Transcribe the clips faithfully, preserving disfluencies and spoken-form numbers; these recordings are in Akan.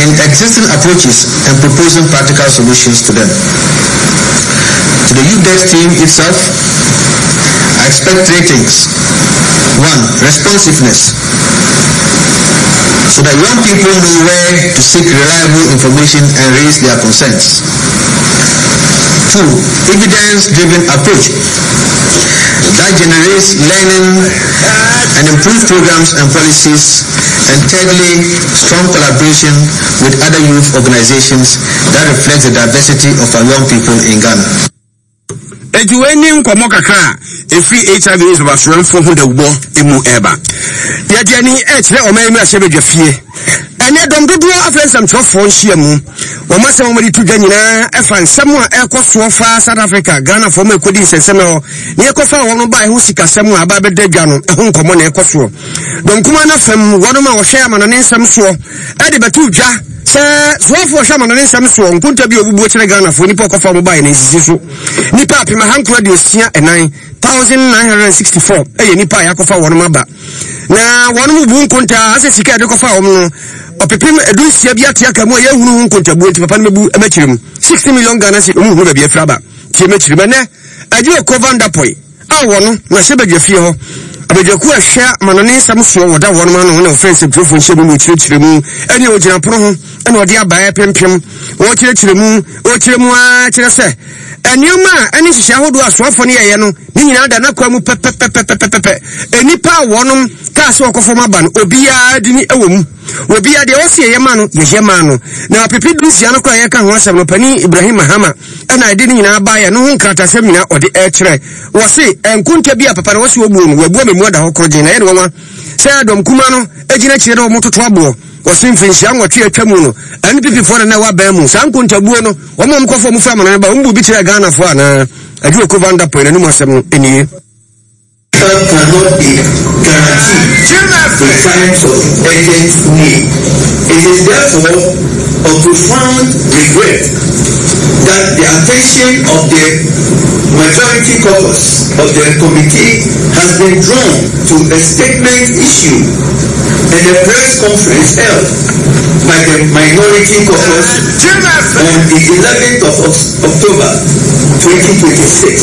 in existing approaches and proposing practical solutions to them. To the youth debt team itself, I expect three things. One, responsiveness, so that young people know where to seek reliable information and raise their concerns. Two, evidence-driven approach that generates learning and improved programs and policies. And thirdly, strong collaboration with other youth organizations that reflects the diversity of our young people in Ghana. Ejuweni kwa mwaka kaa efi H I V is wasuran for who the war emu eba. Ya jani echre omemi ashebe jefie. Ene domdodo afensam chofo nhiamu. Wamase momadi tuja nyina efan samwa ekoso fa South Africa Ghana for me kodi seseme ne ekofa wono ba ehu sika samu aba bede dwa no ehu nkomo na ekoso. Don kuma na fam wono ma wo hwe amana ne nsam so e de betu dwa se so hwe amana ne nsam so nkunta bi obubu kire Ghana for nipa kofa mo ba ne sisi so nipa apima hankura de osia enan one thousand nine hundred sixty-four eye nipa ya kofa wono maba na wono mu bu nkunta ase sika de kofa wono opepim edu sia bi atia ka mo ye hunu nkunta bu enti papa ne mebu emachirem sixty million Ghana si omu hunu ba bi afraba tie machirem ne aji okovanda poi a wono na se ba fie ho abejaku ahwa manone sam so woda wono ma no na offensive trofo nhye mu chirechire mu ene ogina pro ho ene ode abaye pempem wo chirechire mu o chiremu a chire se enioma ene hihya hodo asoafo ne yeye no ni nyina da na kwa mu pepepepepepe enipa wono ka se okofo ma ba no obia dini ewom obia de osie ye ma no ye ma no na pepedu sia no kwa ye ka ho asem no pani Ibrahim Mahama ena ade ni nyina ba ye no hu nkrata sem nyina ode e kire wo se enkunta bia papa na wo se obuo no wabuo me mu da ho kroje na ye no wa se adom kuma no ejina kire no mototo abo wo se mfinhia nwotwe atwamu no ani pipifo na wa ba mu sa nkunta buo no wo mom kofo mu fa na ba mbu bi kire Ghana fo ana adu okovanda point na mu asem eni cannot be guaranteed in times of urgent need. It is therefore of profound regret that the attention of the majority caucus of the committee has been drawn to a statement issued and a press conference held by the minority caucus on the eleventh of October twenty twenty-six,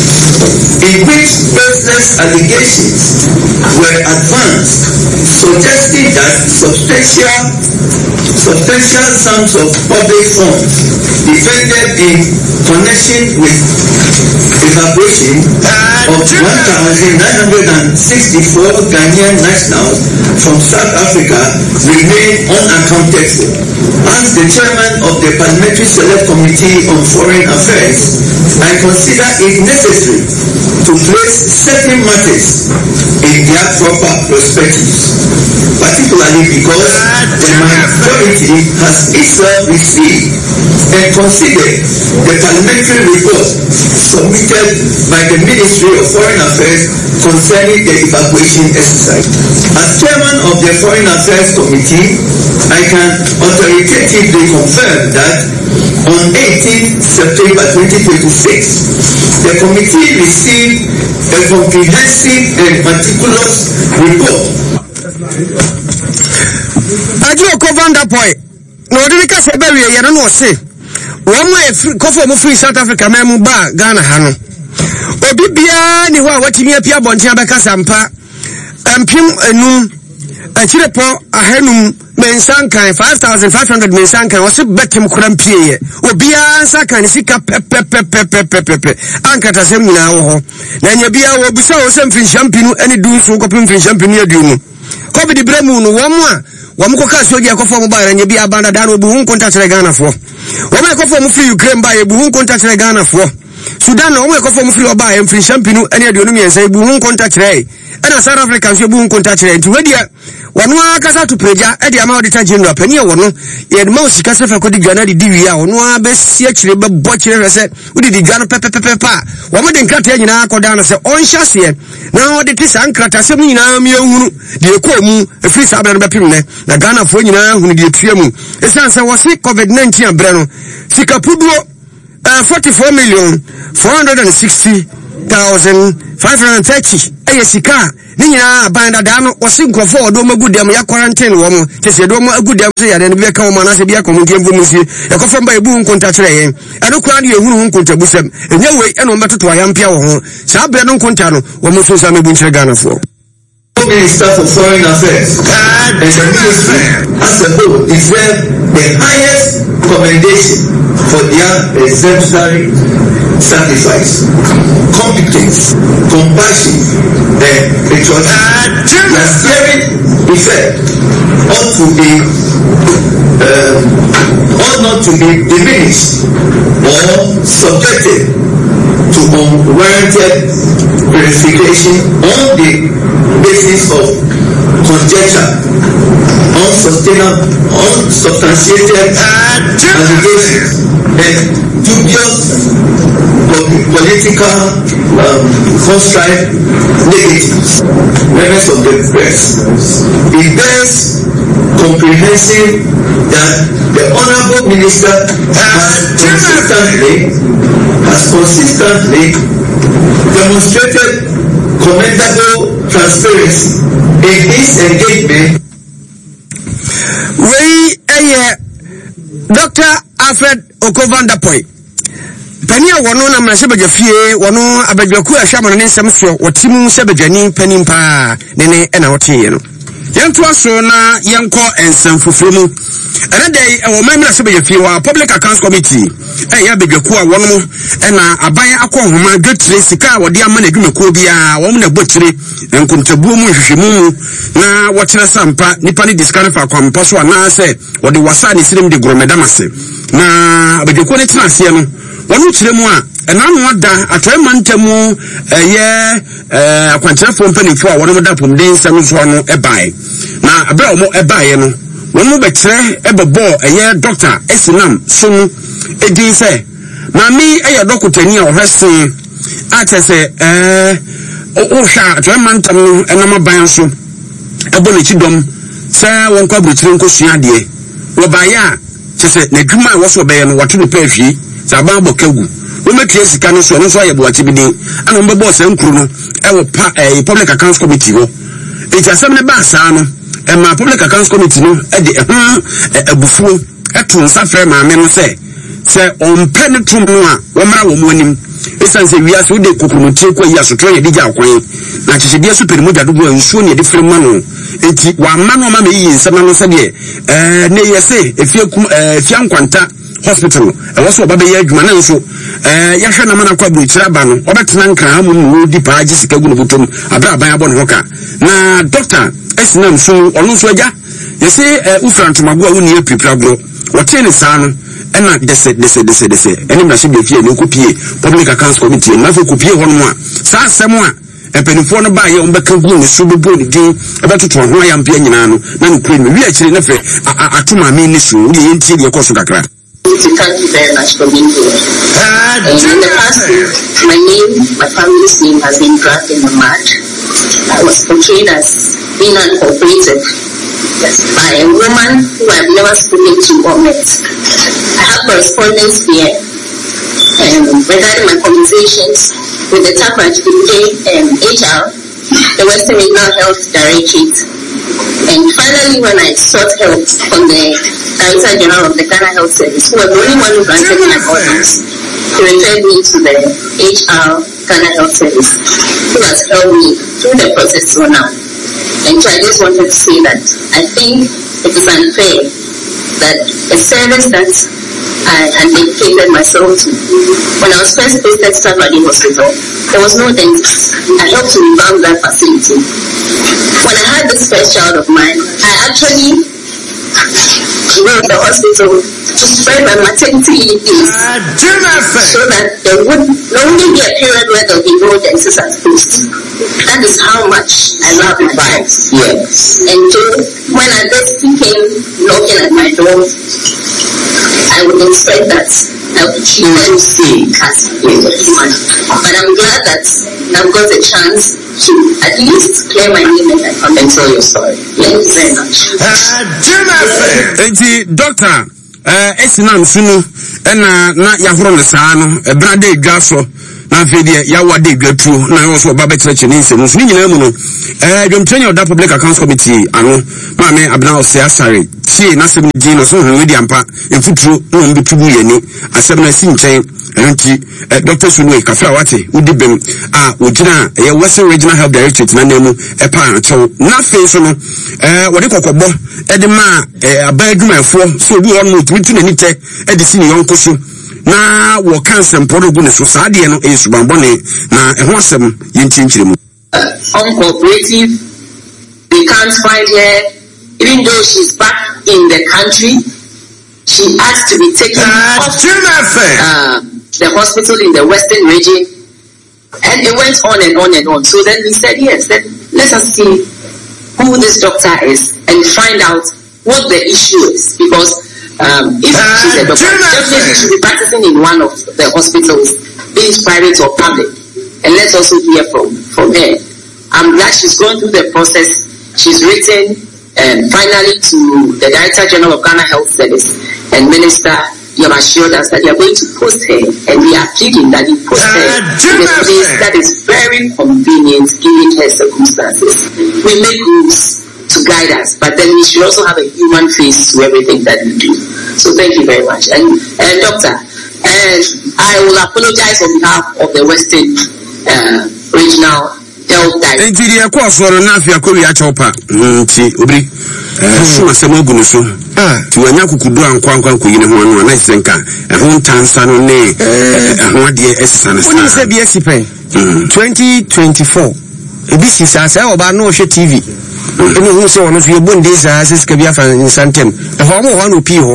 in which baseless allegations were advanced suggesting that substantial substantial sums of public funds defended in connection with evacuation of one thousand nine hundred sixty-four Ghanaian nationals from South Africa remain unaccounted for. As the chairman of the Parliamentary Select Committee on Foreign Affairs, I consider it necessary to place certain matters in their proper perspectives, particularly because the majority has itself received and considered the parliamentary report submitted by the Ministry of Foreign Affairs concerning the evacuation exercise. As chairman of the Foreign Affairs Committee, I can authoritatively confirm that on eighteenth September twenty twenty-six, the committee received a comprehensive and meticulous report. Aji okovanda point. No de ka se bewe ye no se. Wo mo e kofo mo free South Africa me mu ba Ghana ha no. Obi bia ni ho a watimi apia bonten abeka sampa. Empim enum achirepo ahanum mensankan five thousand five hundred mensankan wose betem krampie ye. Obi ansakan sika pepepepepepepe. Ankata sem nyina wo ho. Na nya bia wo busa wo sem fin champinu ene du so kopim fin champinu adumu. Kobi di bremu no wo mo a wamko ka soji akofo mo ba nya bia banda dan obu hun contact le Ghana fo. Wo ma akofo mo free Ukraine ba ye bu hun contact le Ghana fo. Sudan no wo ma akofo mo free oba ye fin champinu ene aduonu miensa bu hun contact le. Ena South Africa so bu hun contact le. Nti wedia wanu akasa to preja e dia ma auditor general pani e wono ye ma osika sefa kodi Ghana di diwi a wono abesi akire be bo kire se udi di Ghana pepepepe pa wo mo de nkrata nyina akoda na se onhya se na wo de tisa nkrata se mu nyina mi ehunu de ekomu efiri sa abere be pim ne na Ghana fo nyina hunu de etua mu esan se wo se covid nineteen abre no sika puduo uh, forty-four million four hundred sixty thousand five hundred thirty eye sika ni nyina abanda da no wose nkofo odo magudem ya quarantine wo mo tese do mo agudem so ya de be ka wo na se bia komo kemfo mu sie ekofo mba ebu nkonta kire yen eno kwa de ehunu hu nkonta busem enye we eno metoto ayampia wo ho sa bre no nkonta no wo mo so sa mebu nkire Ghana fo. Minister for Foreign Affairs and the ministry as a whole deserve the highest commendation for their exemplary sacrifice, competence, compassion, and patriotism. Their spirit effect ought to be um, ought not to be diminished or subjected to unwarranted verification on the basis of conjecture, unsustainable, unsubstantiated allegations, and dubious political um, construct negatives. Members of the press, it bears comprehensive that the Honorable Minister has consistently has consistently demonstrated commendable transparency in his engagement. We a Doctor Alfred Okovandapoy. Pania wono na mrase bajafie wono abadwaku ahwa mo ne nsem so wotimu se badwani panim pa ne ne na wotie no. Yento aso na yenko ensem fufuru mu. Ene dai e wo mamra se bajafie wa Public Accounts Committee e ya badwaku a wono mu e na aban akohoma dwetire sika wode ama na dwumako bia wo mu na botire enkontabuo mu hwehwemu na wotere sampa nipa ne discount fa kwampa so na se wode wasa ne sirim de gromedamase na abadwaku ne tena ase no wonu kire mu a enanu ada atoy mantamu eye eh akwankyere fo mpanifo a wonu da pom den nsam so no ebae na abra omo ebae no wonu bekyere ebebo eye doctor Esinam sunu edin se na mi eye dokotani a ohwese a chese eh o hwa atoy mantamu enama ban so ebo ne chidom se won kwa brukyere nkosua de wo bae a chese na dwuma a wo so be no wato no pa ahwie Saba bokagu we make sika no so no so ayebo atibidi ana mbe boss enkuru no e wo pa eh Public Accounts Committee ho e jasam ne ba saa no e ma Public Accounts Committee no e de ho abufuo e to nsa frɛ ma me no se se on pen tum no a wo mara wo monim e san se wiase wo de kokomotie kwa yi asotro ye digya akwan na kyehede so peri modwa dogo nsuo ne de frɛ ma no enti wa ma no ma me yi nsɛm no se de eh ne yese efie kum eh fia nkwanta hospital e waso oba be ye adwuma na nso eh yahwe na mana kwa bruchira ba no obetena nkran amu no di pa agi sika gu no botom abra ban abon ho ka na doctor Esinam so onu so agya yesi ufrantomago a woni apripra gro wote ne saa no ena dese dese dese dese eni mra se be fie no kopie Public Accounts Committee na fo kopie ho no a saa asem a epenifo no ba ye on beka gu ne so bebo ne din ebetoto ho ayampia nyina no na nkure no wi akire ne fe atoma mi ni so wi ye ntie de koso kakra. Thank you very much for being here. Uh, in the past week, my name, my family's name has been dragged in the mud. I was portrayed as being uncooperative by a woman who I've never spoken to or met. I have correspondence here um, regarding my conversations with the Takrach D K um, H R, the Western Regional Health Directorate. And finally, when I sought help from the Director General of the Ghana Health Service, who was the only one who granted my orders, he referred me to the H R Ghana Health Service, who has helped me through the process so now. And so I just wanted to say that I think it is unfair that a service that I had dedicated myself to, when I was first placed at Takrach Hospital, there was no dentist. I helped to revamp that facility. When I had this first child of mine, I actually went to the hospital to spread my maternity leave days so that there would not only be a period where there would be no dentist at post. That is how much I love my child. Yes. And so when a dentist came knocking at my door, I would expect that I would treat them as human. But I'm glad that I've got a chance to at least clear my name and my comment. So you're sorry. Thank you very much. Thank you, Doctor. Uh, Esinam sunu ena na yahoro ne saa no ebra de dwa so na fede ya wade dwatru na also ba betre che nsem so ni nyina mu no eh dwomtanya oda public accounts committee ano ma me abna ose asare tie na sem ni no so hu wedi ampa enfuturo no mbetubu yani asem na si nchen enti Doctor Sunwe Kafra wate udi bem a ogina ye Western Regional Health Directorate na nemu e pa acho na fe so no eh wode kokobo e de ma abadwumafo so obi won no tumitu na nite e de sini yonko so na wo cancer mporo gu ne so saade no e subambone na e ho asem yentinchire mu uncooperative. We can't find her even though she's back in the country. She asked to be taken uh, off uh, the hospital in the Western region, and it went on and on and on. So then we said, yes, then let us see who this doctor is and find out what the issue is, because um, if uh, she's a doctor, definitely she should be practicing in one of the hospitals, be it private or public, and let's also hear from, from her. I'm glad she's going through the process. She's written um, finally to the Director General of Ghana Health Service and Minister. You have assured us that you are going to post her, and we are pleading that you post her uh, to a place that is very convenient given her circumstances. We make rules to guide us, but then we should also have a human face to everything that we do. So thank you very much. And, and Doctor, and I will apologize on behalf of the Western uh, Regional Health Director. Thank you, course, for an affair, Korea Chopa. Obri, Suma Samogunuso. To a Yakudu and Kwankan Kuyin one I think a home town son on ne a one dear son. When you say B S C twenty twenty-four, this is as I about no T V. Who saw one of your bone days as Kabiafa in Santem, a home one of Pio.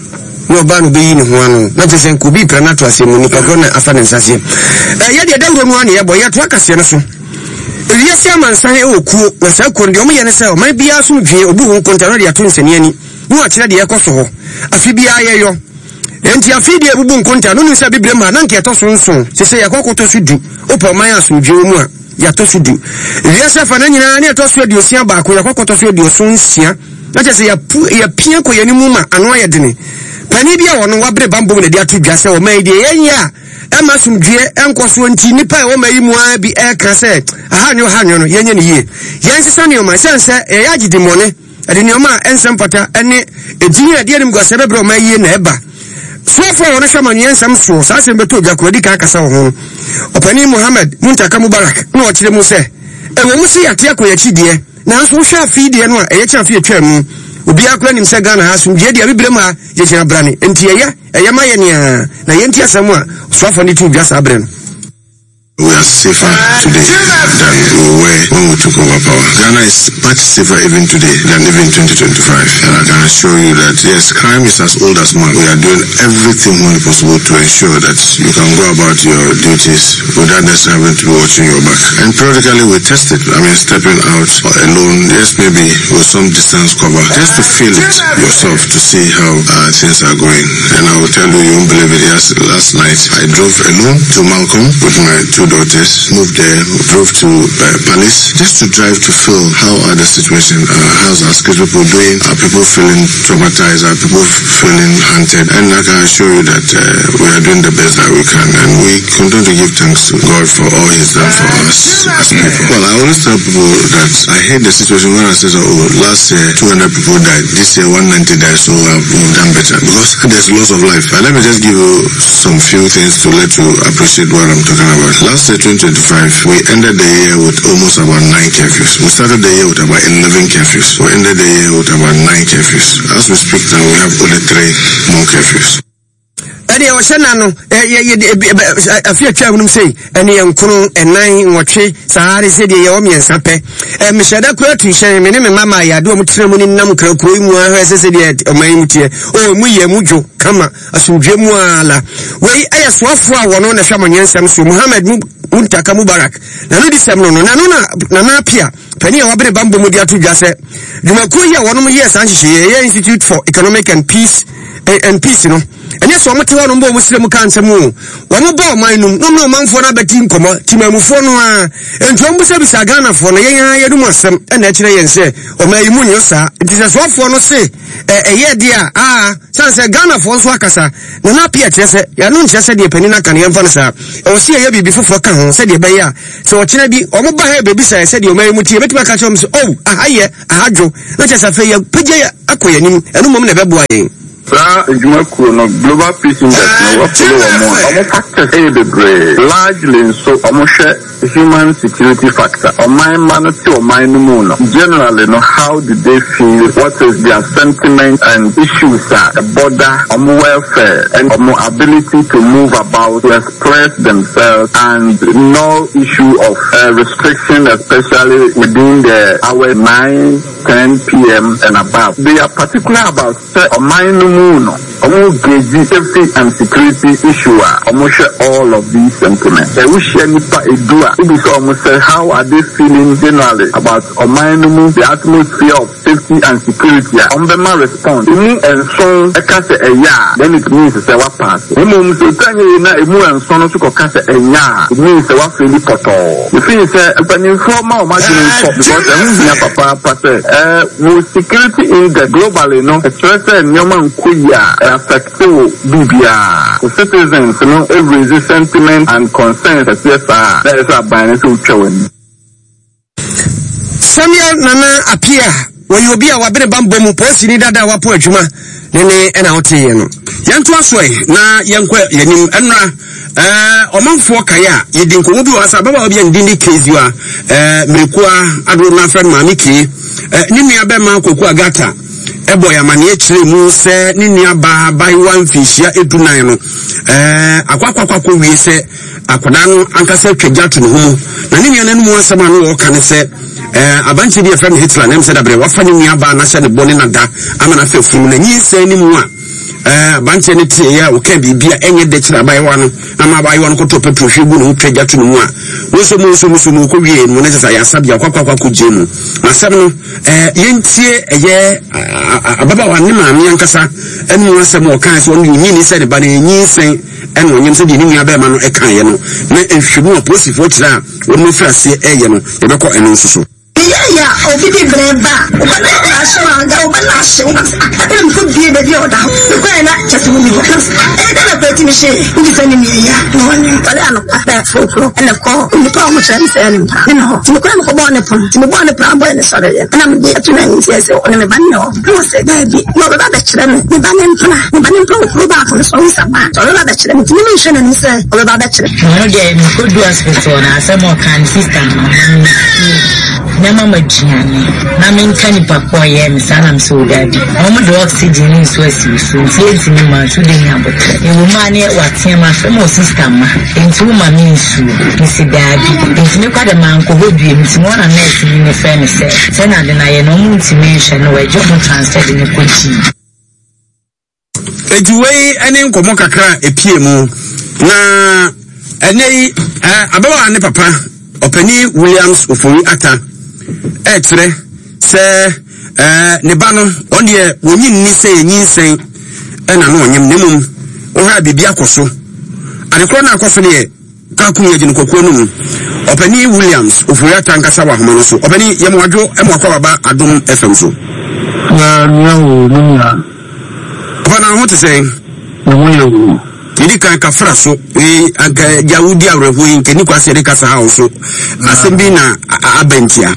No ban be in one, not as in Kubi Pranato as a Monica Gona Afan and Sassi. Yet you don't want here, boy, at Wakasianaso. Yes, I man say, oh, cool, was I could only answer, might be assumed here, who contrary twins and any. No, actually, the Ecoso. A Fibia, yo. And your Fibia Bubun Conta, no, Mister Biblema, Nanka Tosun, to say a cocoa to do, open my ass with Jumua, Yatosu do. Yes, I find any near to sweat your Siamba, with a cocoa to sweat your son, Sia. Let us say a pianco anymuma, and why a dinner. Panibia on Wabre Bambo, the two Jassa or made yeah. Emma some dear uncle Swanty Nipa or may more be air cassette. A hanyo hanyo, yen ye. Yancy Sonny, my son said, a yaji de money. I didn't know my and some pata and a junior dear go cerebral may ye neba. So far on a shaman yen some source, I said, but to Jacobica Castle home. Opani Mohammed, Muntaka Mubarak, no Chimuse. And when we see a Tiako Yachi, now so shall feed the annual a champion chairman. Ubi akwa ni msagana hasu mjedi ya bibrema yechina brani enti ya ya yama ya niya na yenti ya samua swafa ni tu biasa abreno. We are safer today than we were when we took over power. Ghana is much safer even today than even twenty twenty-five. And I can assure you that yes, crime is as old as man. We are doing everything humanly possible to ensure that you can go about your duties without necessarily having to be watching your back. And periodically we test it. I mean, stepping out alone, yes, maybe with some distance cover, just to feel it yourself to see how uh, things are going. And I will tell you, you won't believe it. Yes, last night I drove alone to Malcolm with my two daughters, moved there, drove to uh, Palace, just to drive to feel how are the situation, uh, how's our skills people doing, are people feeling traumatized, are people feeling hunted, and I can assure you that uh, we are doing the best that we can, and we continue to give thanks to God for all He's done for us as people. Well, I always tell people that I hate the situation when I say, oh, last year two hundred people died, this year one hundred ninety died, so uh, we've done better, because there's loss of life. But let me just give you some few things to let you appreciate what I'm talking about. Last year, twenty twenty-five, we ended the year with almost about nine curfews. We started the year with about eleven curfews. We ended the year with about nine curfews. As we speak now, we have only three more curfews. Eddie Oshanano, a few children say, and young crew and nine watchy, Sahari said, Yomi and Sape, and Mishada Kurtu, Shem, and Mamma, I do ceremony Namka, Kuima, as I said, or Maimute, or Muya Mujo, Kama, Asum Jemuala. Way I swafwa one on a shaman Yansam, Muhammad Muntaka Mubarak. Nano di Samno, Nanona, Nanapia, Penny Wabre Bambu Mudia to Jase, Dumakuya, one year, Sanchi, Institute for Economic and Peace and Peace, you know. ene so mo te ho no mbo mo sire mu kan nsem o wo mo ba o man num no no manfo na beti nkomo timamufo no a entu mbu se bisa Ghana fo no yen ya dum asem ena kire yen se o ma yimu nyo sa ntise so fo no se eye dia ah san se Ghana fo so akasa na na pia kire se ya no nkire se de pani na kan yen fa no sa o se ye bibi fofo ka ho se de be ya se o kire bi o mo ba ha bebi sa se de o ma yimu tie betima ka chom se oh ahaye ahadwo na che sa fe ya pagye akoyanim enu mom na be boa yen Sa ejuma kuo no global peace index no wa follow omo omo factors e be great largely so omo share human security factor oman man to oman no mu no generally no how did they feel what is their sentiment and issues are the border omo welfare and omo ability to move about to express themselves and no issue of uh, restriction especially within the hour nine ten p.m. and above. They are particular about uh, oman no Muno, Omo Geji, safety and security issue, Omo share all of these sentiments. I wish Nipa Edua, it is almost say how are they feeling generally about Omainumu, the atmosphere of safety and security. Ombema response. Emu and son, I can say a ya, then it means a what pass. Emu so tanya na emu and son to can say a ya, it means a what feel poto. The thing is a informal marketing shop because emu ya papa pass. Uh, with security in the globally, no, stress and Yaman Kuya affecting Bibia. The citizens, you know, every sentiment and concerns as yes, that is a binary to showing. Samuel Nana appear when you be a wabere bambo mu posi ni dada wapo adwuma nene ena hote ye no. Yanto asoi na yenkwa yanim enra eh omanfo kaya yedi nkomo bi wasa baba obi ndindi keziwa eh mrekua ado na friend mamiki eh ni nua be ma koku agata ebo ya mane akire mu se ni nua ba bai wan fishia edunan no eh akwakwakwa wie se akoda no ankasa twagyato no homu na ni nua nanu mu asama no wo kan se eh abanche bi friend Hitler nem se da bre wafa ni nua ba na se ne bone na da amana fefunu na nyi se ni mu a eh banche ne tie ya wo kan bibia enye de kira bai wa no na ma bai wa no koto petro hwebu no twagyato no mu a wo so mu so mu so mu ko wie no ne se ya sabia kwakwakwa ko jemu na sam no eh yentie eye ababa wa ne ma me ankasa enu asem o kan so no nyi ni se de ba na nyi sen enu onyem se de ni nua ba ma no e kan ye no na ehwemu oposifo tira wo no frase eye no ye be ko enu nsuso ya obi bi breba obana na so anga obana so adem ko bi be bi oda ko na chatu mi ko e da na peti mi she ndi fani mi ya no ni pale ano pa fofo na ko ni pa mo chan se ni pa no ti ko ko bo ne pon ti bo ne pra bo ne so de na me di atu na ni se se o ne me ban no no se da bi no ba da chira me ni ban ne mpona ni ban ne mpona ko ba ko so sa ba so ba da chira me ti mi she na ni se o ba da chira no de mi ko do hospital na se mo kan system Nyama majiani na minka ni pakwa ye misana msodadi omo do oxygen ni so asiso nti ni ma so de nyabotre e wo ma ne watia ma fe mo system ma nti wo ma mi nsu ni sidadi nti ne kwada ma nko hodue nti mo na nurse ni ne fe ne se se na de na ye no mu nti mention no we job transfer ni kochi ejuwe ene nkomo kakra epie mu na ene abawa ne papa Openi Williams Ofori Ata etre se eh ne ba no onde wonyi ni se yin sen ena no onyem nemum wo ha bibia koso adekro na akoso ne ka kunya gin kokko no Openi Williams Ofori Ata nkasa wa homa no so openi yemwadwo emwakwa baba Adom F M so na nyawo nunya bana ho te se no yo Yidi kan ka fra so e anka Jawudi awreho yin keni kwase de kasa ha so asembi na abentia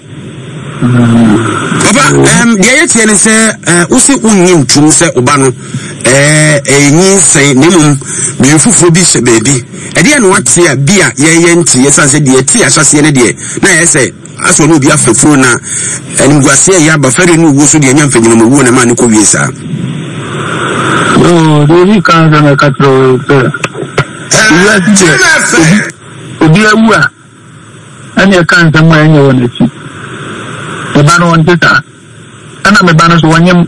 Papa em dia yetie ne se usi unyi ntum se oba no eh enyi sen nemum me fufuro bi se bebi e dia no wate a bia ye ye nti ye sanse de tie ahyase ne de na ye se aso no bi afefuro na enguase ya ba fere no wo so de nyam fanyina mo wo na ma ne ko wiesa Oh, Dori kan na katro pe. Ya je. Obi awua. Ani kan ta mo enye wona chi. E ba no nteta. Ana me ba no so wanyem.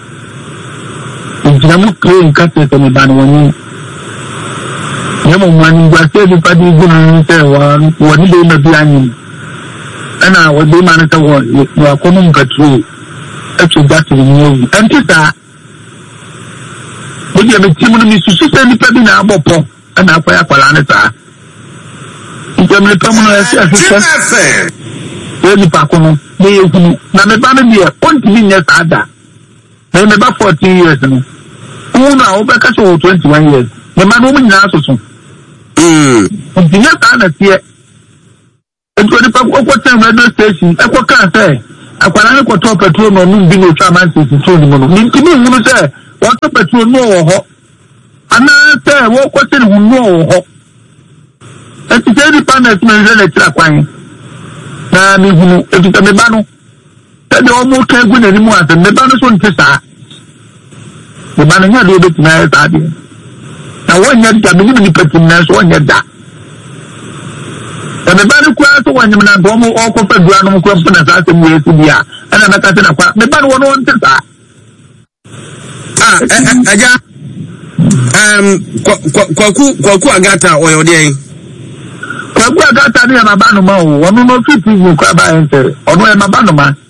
Njira mu play kate ko me ba no wanyem. Yemo mani gwa se di padi gunu te wa woni de na bi anyi. Ana wo de ma na ta wo wa ko mu katro. E tu battery ni. Nteta. But dia me timu no mi susu se nipa bi na abopo na akwaya kwala ne saa nti me pamu no ese ase e nipa ko no me ehunu na me ba me dia ontimi nya saa da na me ba fourteen years no uno a obeka so twenty-one years me ma no mu nyina asoso mm nti nya saa na tie nti nipa ko tem radio station e ko kan say akwala ne ko to petrol no nu bi no twa man sixty-two ni mo no nti me hunu say what to petrol no wo ho ana say wo ko tin hu no wo ho eti say di panel me ze le tra kwan na mi hunu eti me ba no e de o mo ka gu na ni mu ase me ba no so nti saa me ba no nya de obeti na saa de na wo nya da me ni petin na so nya da e me ba no kwa so wanyem na do mo o ko fa dua no ko fa na saa se mu esi bia ana na ka te na kwa me ba no wo no nti saa ah aja um kwaku kwaku agata oyode kwaku agata ni na ba no ma o wono no fiti ni kwa ba ense ono e ma ba no ma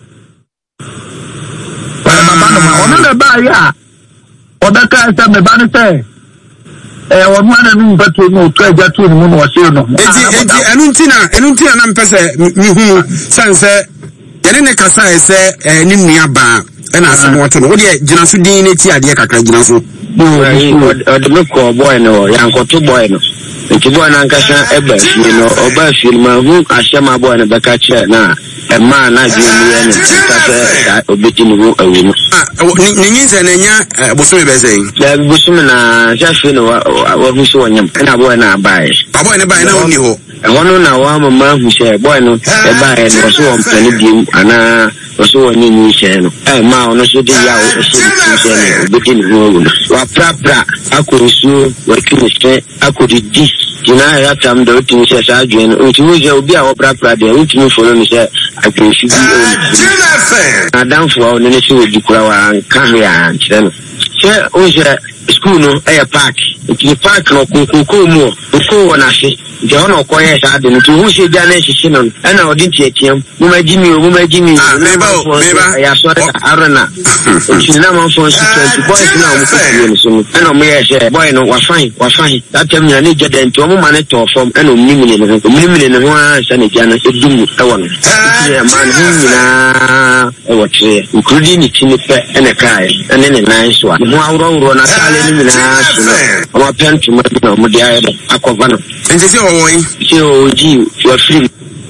para ma ba no ma ono le ba ya odaka esa me ba ni se eh wono ana nu mbato no to aja to ni mu no wose no enti enti enu ntina enu ntina na mpese mi hunu sanse yene ne kasa ese ni nua ba ena asemo to no wo de gina so din ne ti ade kakra gina so odeme ko boy no yankoto boy no nti boy na nkasa eba fi no oba fi ma hu ahyema boy no beka che na ema na ji mu ye no nkasa obeti ni hu awu no ni nyinze na nya bosome bezei ya bosome na jafe no wa hu so wonyam na boy na bai boy ne bai na oni ho ehono na wa mama hu she boy no e bai no so won pani dim ana so woni ni she no eh ma ono so de ya o so ni she no obeti ni hu awu no wa pra pra akorisu wa kinise akodi dis jina ya tam do tin she sa adwen o ti wo je obi a wo pra pra de o ti mi follow ni she akorisu bi o na dan fo o ne se odi kura wa kan ya nche no she o je school no e park ti park no ko ko ko mu ko wona she je ono ko ye sa de no ti hu she ja na she no e na odi ti etiam mu ma jimi o mu ma jimi me ba me ba ya so arena ti na man fo so twenty boys na mu ko ni so e no mu ye she boy no wa fine wa fine that time na ni je den to mu ma ne to form e no mi mi ne no mi mi ne no ha sha ne ja na se dum e wono ti e man hu na e wo tre ukrudi ni ti ni pe e ne kai e ne ne nice one mu awro awro na kale ni mi na so no o pen to mu no mu dia e akova no nje se o won se o ji you are free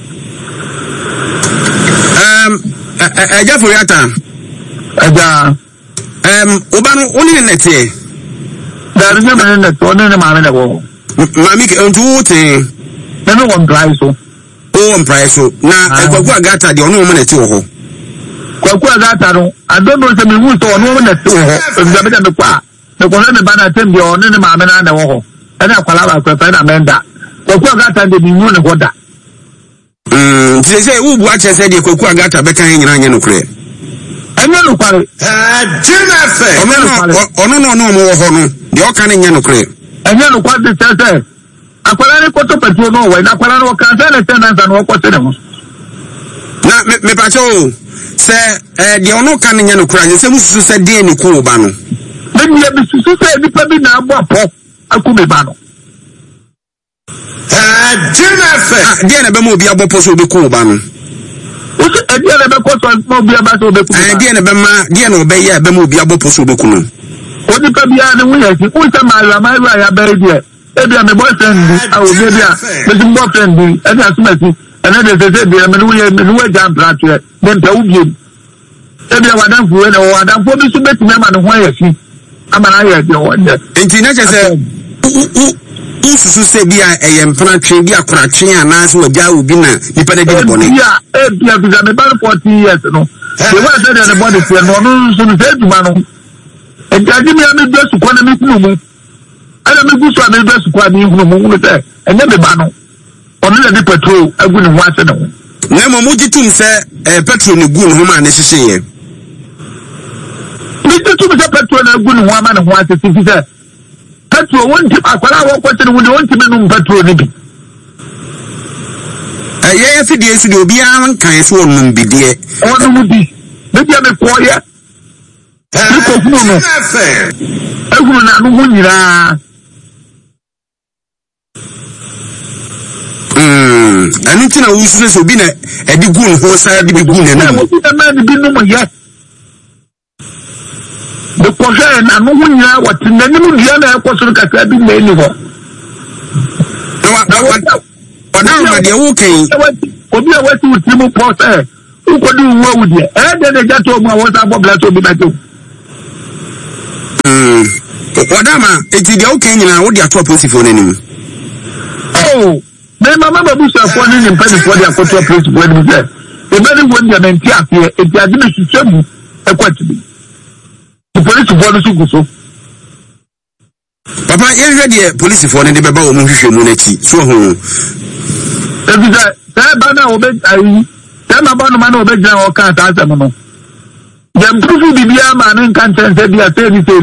um aja for yata aja um obanu oni nete da rinne me ne to ne ma ne ko mami ke ontu te ne no one price so o one price so na ekwaku agata de ono mo nete wo ho kwaku agata no adodo se me hu so ono mo nete wo ho nda be da me kwa ne ko ne ba na tem de ono ne ma me na na wo ho ena akwala ba kwa na menda kwaku agata de bi hu ne ho da mm ti se wo bu a che se de kwaku agata be kan nyina nya no kure anya no kware eh jina fe ono no no mo wo ho no de o kan nya no kure anya no kware de se akwala ne ko to petrol no wa na akwala no kan se ne tenant no ko se ne ho na me me pa cho se eh de ono kan nya no kure se mususu se de ni ko ba no me ni bi susu se ni pa bi na abo apo aku me ba no eh jina fe de na be mo bi abo po so be ko ba no o se e de na be ko so mo bi aba so be ku eh de na be ma de na obe ya be mo bi abo po so be ku no o di pa bi a ne wu ya ki o se ma la ma ra ya be de e bi a me boyfriend bi a o bi a me sin boyfriend bi e bi asuma si e na de se se bi me wu ya me wu jam plat ye dem ta u bi e bi a wadan fu e na wadan fu bi so be ti me ma no ho ya fi ama na ya de o de enti na che se ususu se bia eyempana twe bia kora twe ana so wagya obi na nipa de de bone bia e bia bi me ba forty years no e wa se de body fe no no so no se duma no e jaji mi ame do su kwa na mi kunu mu ana mi gusu ame do su kwa mi kunu mu no se enye me ba no ono de petrol agu ne ho ase no na mo mu gitum se petrol ne gu ne ho ma ne hihye ye mi gitum se petrol na agu ne ho ma ne ho ase fi se petrol wonti akwara wo kwete ne wonti me no petrol ne bi eh ye fi die su de obi an kan so onum bi de onu mu bi me bia me ko ye Niko hunu no. Ehunu na no ho nyira. Mm. Ani tina wusu so bi na e di gun ho sa di bi gun na no. Wo bi na ma di bi no mo ye. De projet na no ho nyira wati na ni mu dia na e ko so ka ka bi na ni ho. Na wa na ma de wo kan. Obi a wati wuti mu process. Uko di wo wudi. E de de jato mu a wo sa bobla to bi na to. Mm. Wadama eti de wo kan nyina wo de ato police for nanim. Oh. Me mama babu sa for ni mpani for the akoto place for ni say. E be ni won dia menti afie e ti ade na hihwam e kwati bi. The police for no sukuso. Papa ye hwe de police for ni de beba wo mu hwehwemu na ti. So ho. E bi say say ba na obe ayi. Say ma ba no ma na obe gyan o kan ta asem no. Dem proof bibia ma no kan tense bia say ni say